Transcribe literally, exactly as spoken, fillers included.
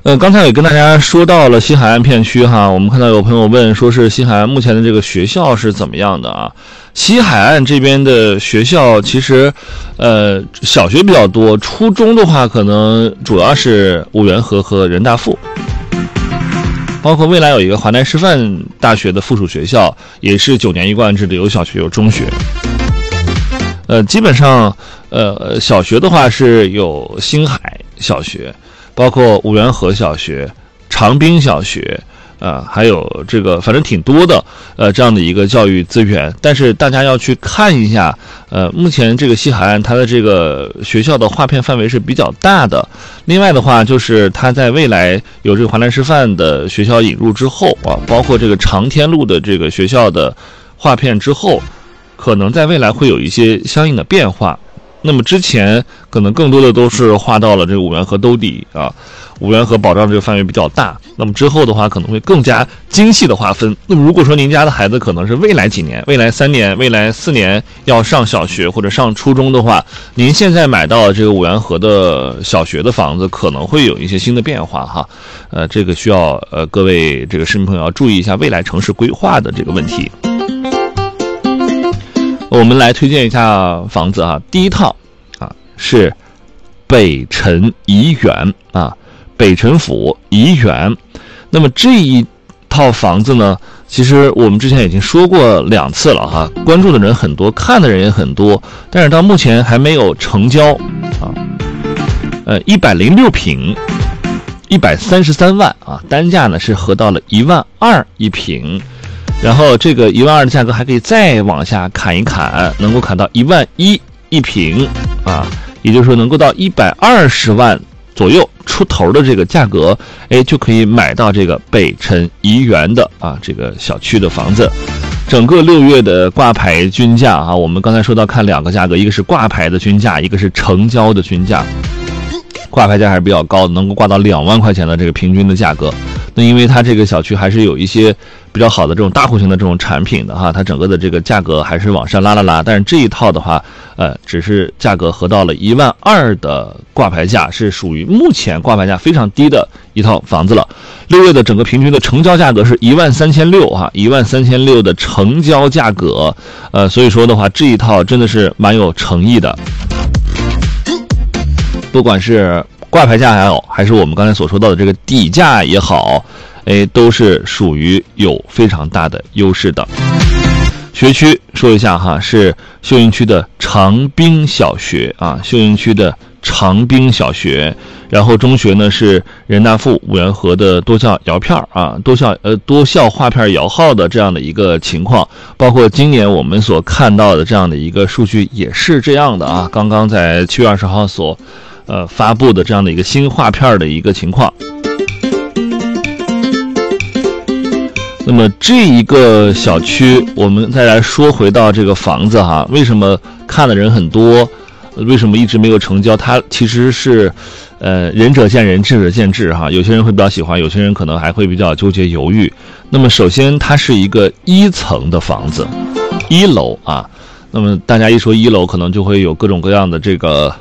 呃，刚才也跟大家说到了西海岸片区哈，我们看到有朋友问说是西海岸目前的这个学校是怎么样的啊？西海岸这边的学校其实，呃，小学比较多，初中的话可能主要是五原河和人大附，包括未来有一个华南师范大学的附属学校，也是九年一贯制的，有小学有中学。呃，基本上，呃，小学的话是有星海小学，包括五原河小学、长滨小学，呃，还有这个反正挺多的，呃，这样的一个教育资源。但是大家要去看一下，呃，目前这个西海岸它的这个学校的划片范围是比较大的。另外的话，就是它在未来有这个华南师范的学校引入之后啊，包括这个长天路的这个学校的划片之后，可能在未来会有一些相应的变化。那么之前可能更多的都是划到了这个五原河兜底啊，五原河保障这个范围比较大。那么之后的话可能会更加精细的划分。那么如果说您家的孩子可能是未来几年、未来三年、未来四年要上小学或者上初中的话，您现在买到这个五原河的小学的房子可能会有一些新的变化哈。呃，这个需要呃各位这个市民朋友要注意一下未来城市规划的这个问题。我们来推荐一下房子啊，第一套啊是北辰怡园啊，北辰府怡园。那么这一套房子呢，其实我们之前已经说过两次了哈，关注的人很多，看的人也很多，但是到目前还没有成交啊。呃，一百零六平，一百三十三万啊，单价呢是合到了一万二一平。然后这个一万二的价格还可以再往下砍一砍，能够砍到一万一一平啊，也就是说能够到一百二十万左右出头的这个价格，哎，就可以买到这个北辰怡园的啊这个小区的房子。整个六月的挂牌均价啊，我们刚才说到看两个价格，一个是挂牌的均价，一个是成交的均价。挂牌价还是比较高的，能够挂到两万块钱的这个平均的价格。那因为它这个小区还是有一些比较好的这种大户型的这种产品的哈，它整个的这个价格还是往上拉了拉。但是这一套的话，呃，只是价格合到了一万二的挂牌价，是属于目前挂牌价非常低的一套房子了。六月的整个平均的成交价格是一万三千六哈，一万三千六的成交价格，呃，所以说的话，这一套真的是蛮有诚意的。不管是挂牌价也好，还是我们刚才所说到的这个底价也好，哎，都是属于有非常大的优势的。学区说一下哈，是秀英区的长滨小学啊，秀英区的长滨小学。然后中学呢是人大附五原河的多校摇片啊，多校呃多校划片摇号的这样的一个情况，包括今年我们所看到的这样的一个数据也是这样的啊。刚刚在七月二十号所呃发布的这样的一个新划片的一个情况。那么这一个小区，我们再来说回到这个房子哈，为什么看的人很多？为什么一直没有成交？它其实是，呃，仁者见仁，智者见智哈。有些人会比较喜欢，有些人可能还会比较纠结犹豫。那么首先，它是一个一层的房子，一楼啊。那么大家一说一楼，可能就会有各种各样的这个